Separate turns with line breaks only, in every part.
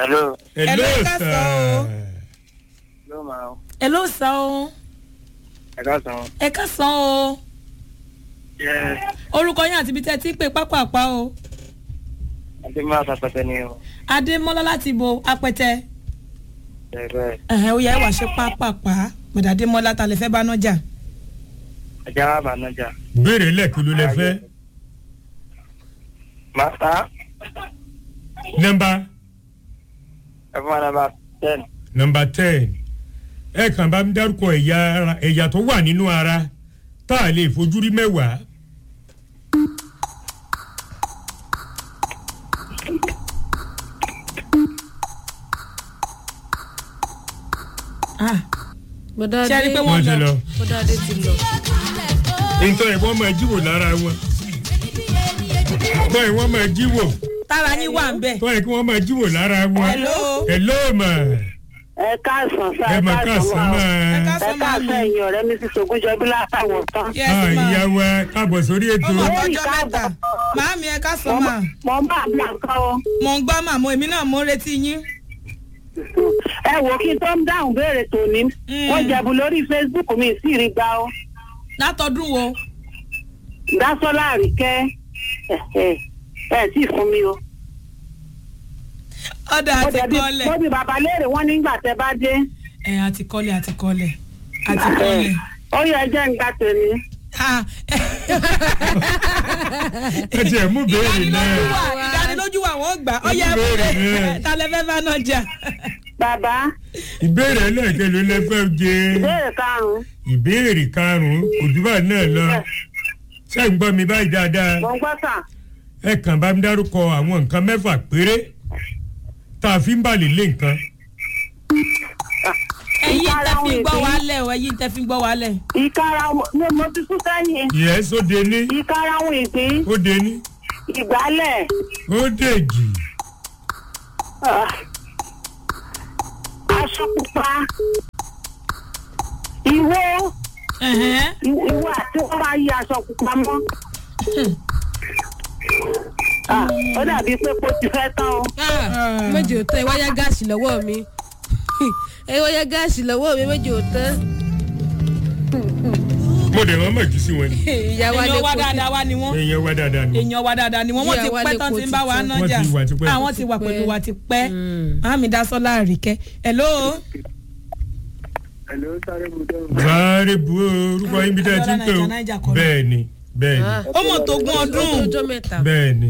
Hello.
Hello, sir.
Hello, ma.
Hello, sir.
Ẹ káàsán o. Yes.
Orúkọ yín àti ibi tẹ́ ti ń pè pápápá o.
Adémọ́lá Apẹtẹ ni o.
Adémọ́lá láti bo Apẹtẹ.
Bẹ́ẹ̀.
Ó yẹ wá ṣe pápápá. Gbọ̀dọ̀ Adémọ́lá ta lè fẹ́ bá nájà.
Ajá wa bá nájà.
Béèrè lẹ́ẹ̀kí ló lẹ fẹ́.
Màtá.
Nọ́mbà.
Ẹ fún wa nọ́mbà 10.
Nọ́mbà 10. Ẹ kàn bá mi dárúkọ ẹ̀yà tó wà nínú ara tá a lè fojú rí mẹ́wàá.
Ṣé ẹ rí pé wọ́n lọ?
Bọ́dádé ti lọ.
Nítorí wọ́n máa jíwò lára wọn. Bọ́ọ̀ wọ́n máa jíwò.
Tára yín wà ń bẹ̀.
Bọ́ọ̀ kí wọ́n máa jíwò lára wọn.
Hello.
Hello mà.
Ẹ káàsán sá.
Ẹ mà káàsán mà.
Ẹ
Ẹ
káàsán máa
káàsán ẹ̀yìn ọ̀rẹ́ mi ti Ògúnjọbí látàwọn tán.
Yes, ma.
Ìyá wa káàbọ̀ sórí ètò.
Ọmọ ọjọ́ mẹ́ta. Màámi ẹ káàsán mà.
Mo ń bá àbúrò nǹkan o.
Mo ń gbọ́ màmú èmi náà mo ń retí yín.
Ẹ wò kí n tó ń dáhùn béèrè tòní. Wọ́n jẹ̀bù lórí Facebook mi sì rí gbà ó.
Látọdún wo?
Dásọ́lá Àríkẹ́ ẹ tí ì fún mi o.
Ọ̀dà àti kọ́lẹ̀.
Mo bí bàbá léèrè wọ́n nígbà tẹ bá dé.
Àti kọ́lẹ̀.
Ó yẹ jẹ́ nǹkan tèmi.
Ẹ tiẹ̀ mú béèrè náà.
Ìdánilójú wa wọ́n gbà. Ó yẹ talẹ̀ fẹ́ bá náà jà.
Bàbá.
Ìbéèrè ẹlẹ́ẹ̀kẹ́ ló lẹ fẹ́ jẹ.
Ìbéèrè karùn-ún.
Ìbéèrè karùn-ún òjúbà náà lọ. Ṣé ń gbọ́ mi báyìí dáadáa?
Mo ń gbọ́ sà.
Ẹ kàn bá mi dárúkọ àwọn nǹkan mẹ́fà péré tá a fi ń bàlè lé nǹkan.
Ẹ̀yin tẹ́ fi gbọ́ wálẹ̀ o, ẹ̀yin tẹ́ fi gbọ́ wálẹ̀.
Ìkarahun ni mo ti sún sẹ́yìn.
Yes, ó de ní.
Ìkarahun ìpín.
Ó de ní.
Ìgbálẹ̀.
Ó dèjì.
Aṣọ pupa. Ìwọ. Ìwọ àti wọ́n máa yí aṣọ pupa mọ́. Ó dàbí pé kò ti fẹ́ tán o.
Méjì ò tán ẹ wáyá gáàsì lọ́wọ́ mi. Ẹ wáyá gáàsì lọ́wọ́ mi méjì ò tán.
Mo dẹ̀ wọ́n mọ̀ jù sí wọn ni.
Èèyàn wá dáadáa wá ni wọ́n.
Èèyàn wá dáadáa ni.
Èèyàn wá dáadáa ni wọ́n. Wọ́n ti pẹ́ tán ti ń bá wa nájà. Àwọn ti wà pẹ̀lú wa ti pẹ́. Màámi Dásọ́lá Àríkẹ́. Hello.
Hello, sáré bu dẹ́rù.
Sáré bu orúkọ yín bí dẹ́ ti ń pè ó. Bẹ́ẹ̀ni.
Ó mọ̀ tó gún ọdún.
Bẹ́ẹ̀ni.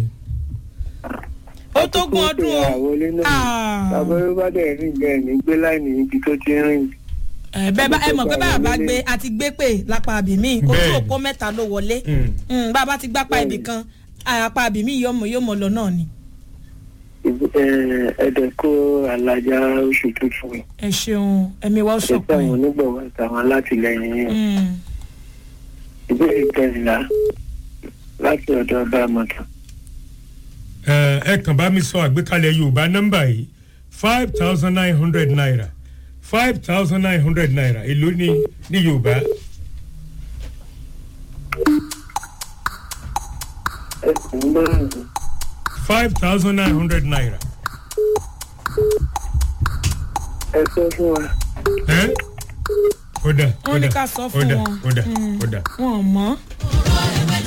Ó tó gún ọdún o.
Bàbá yóò bá dẹ̀ rìn bẹ́ẹ̀ ní gbé láìní ibi tó ti rìn.
Ẹ mọ̀ pé bàbá gbé àti gbé pè lápá àbí mi ojú òpó mẹ́ta ló wọlé. Bàbá ti gbápá ibì kan àpá àbí mi yóò mọ̀ lọ náà ni.
Ẹ̀dẹ̀ kó alájà oṣù tuntun.
Ẹ ṣeun ẹ̀mí wa ó sọ̀kọ̀
ẹ̀. Ṣé táwọn onígbọ̀wọ́ àtàwọn alátìlẹyìn yẹn. Ìbéèrè kẹrìnlá láti ọ̀dọ̀ ọba àmọ̀tàn.
Ẹ kàn bá mi sọ àgbékalẹ̀ Yorùbá nọ́mbà yìí 5,900 naira 5,900 naira èló ní Yorùbá.
Ẹ kò ń bẹ̀rẹ̀.
5,900 naira.
Ẹ sọ fún wa.
Ó dà.
Wọ́n ní ká sọ fún wọn.
Ó dà.
Wọ́n mọ̀.